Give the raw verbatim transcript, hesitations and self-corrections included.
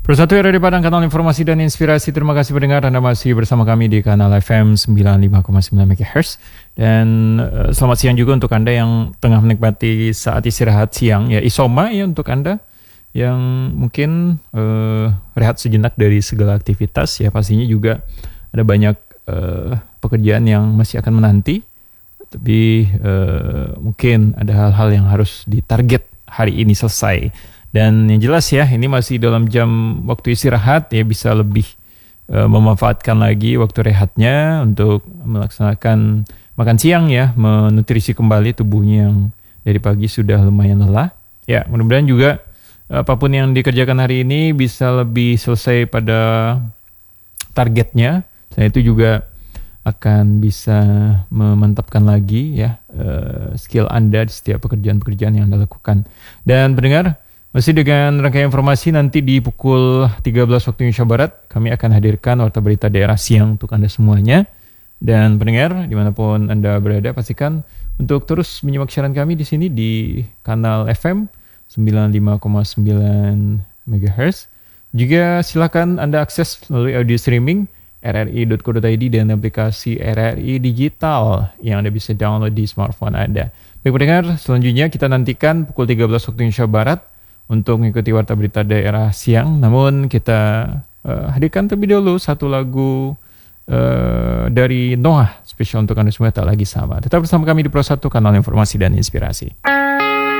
Persatu R R D Padang, kanal informasi dan inspirasi. Terima kasih pendengar, Anda masih bersama kami di kanal F M sembilan puluh lima koma sembilan MHz. Dan uh, selamat siang juga untuk Anda yang tengah menikmati saat istirahat siang, ya isoma ya untuk Anda yang mungkin uh, rehat sejenak dari segala aktivitas, ya pastinya juga ada banyak uh, pekerjaan yang masih akan menanti. Tapi uh, mungkin ada hal-hal yang harus ditarget hari ini selesai. Dan yang jelas ya, ini masih dalam jam waktu istirahat, ya bisa lebih uh, memanfaatkan lagi waktu rehatnya untuk melaksanakan makan siang ya, menutrisi kembali tubuhnya yang dari pagi sudah lumayan lelah. Ya, mudah-mudahan juga apapun yang dikerjakan hari ini bisa lebih selesai pada targetnya. Selain itu juga akan bisa memantapkan lagi ya uh, skill Anda di setiap pekerjaan-pekerjaan yang Anda lakukan. Dan pendengar, masih dengan rangkaian informasi, nanti di pukul tiga belas waktu Indonesia Barat kami akan hadirkan warta berita daerah siang untuk Anda semuanya. Dan pendengar, dimanapun Anda berada, pastikan untuk terus menyimak siaran kami di sini di kanal F M sembilan puluh lima koma sembilan MHz. Juga silakan Anda akses melalui audio streaming r r i dot co dot i d dan aplikasi R R I Digital yang Anda bisa download di smartphone Anda. Baik pendengar, selanjutnya kita nantikan pukul tiga belas waktu Indonesia Barat untuk mengikuti warta berita daerah siang. Namun kita uh, hadirkan terlebih dahulu satu lagu uh, dari Noah, spesial untuk Anda semua, Tak Lagi Sama. Tetap bersama kami di Pro satu, kanal informasi dan inspirasi.